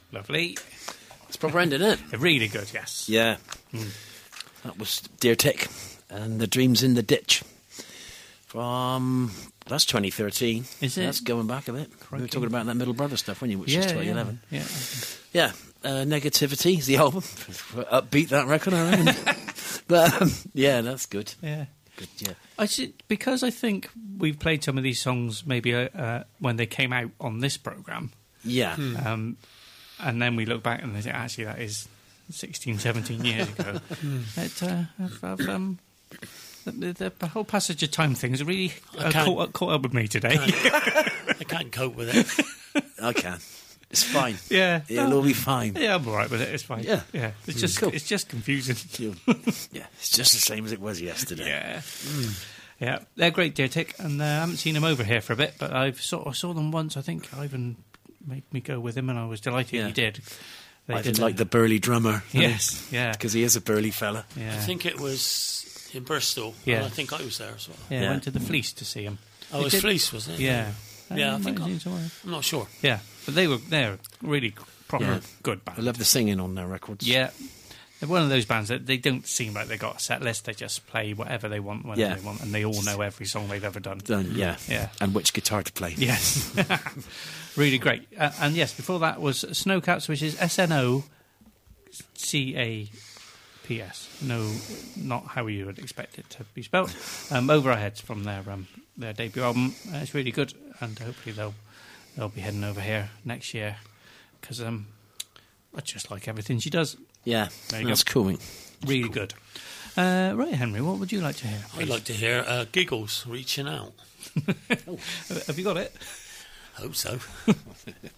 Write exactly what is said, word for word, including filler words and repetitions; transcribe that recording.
Lovely. It's proper end, isn't it? Really good, yes. Yeah. Mm. That was Dear Tick and The Dreams in the Ditch. From... That's twenty thirteen. Is it? That's going back a bit. Crikey. We were talking about that Middle Brother stuff, weren't you? Which yeah, is twenty eleven. Yeah. Yeah. yeah. Uh, Negativity is the album. Upbeat, that record, I reckon. But, um, yeah, that's good. Yeah. Good, yeah. I should, because I think we've played some of these songs maybe uh, uh, when they came out on this programme. Yeah. Hmm. Um, and then we look back and they say, actually, that is sixteen, seventeen years ago. it, uh, I've, I've, um, the, the whole passage of time thing has really uh, caught, caught up with me today. I can't cope with it. I can. It's fine. Yeah. It'll no, all be fine. Yeah, I'm all right with it. It's fine. Yeah. Yeah. It's Mm. just Cool. it's just confusing. Yeah. It's just the same as it was yesterday. Yeah. Mm. Yeah. They're great, Dear Tick, and uh, I haven't seen them over here for a bit, but I've sort of saw them once. I think Ivan made me go with him, and I was delighted Yeah. he did. They I did did like a- the burly drummer. Yes. Yeah. Because he is a burly fella. Yeah. I think it was in Bristol. Yeah. And I think I was there as well. Yeah, Yeah. went to the Fleece to see him. Oh, They it was did- Fleece, wasn't it? Yeah. Yeah, I Um, think might have I- seen somewhere. I'm not sure. Yeah, but they were they're really proper Yeah. good band. I love the singing on their records. Yeah, they're one of those bands that they don't seem like they got a set list. They just play whatever they want, whenever Yeah. they want, and they all know every song they've ever done. Done, yeah. Yeah. And which guitar to play. Yes, really great. Uh, and yes, before that was Snowcaps, which is S N O C A P S. No, not how you would expect it to be spelled. Um, Over Our Heads from their um, their debut album. Uh, it's really good, and hopefully they'll they'll be heading over here next year because um, I just like everything she does. Yeah, There you that's go. cool. Mate. Really good. Uh, right, Henry, what would you like to hear? I'd like to hear uh, Giggles, Reaching Out. Have you got it? Hope so.